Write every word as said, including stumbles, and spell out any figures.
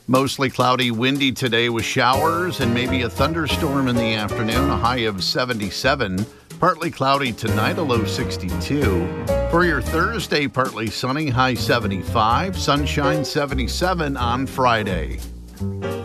Mostly cloudy, windy today with showers and maybe a thunderstorm in the afternoon, a high of seventy-seven. Partly cloudy tonight, a low sixty-two. For your Thursday, partly sunny, high seventy-five. Sunshine seventy-seven on Friday.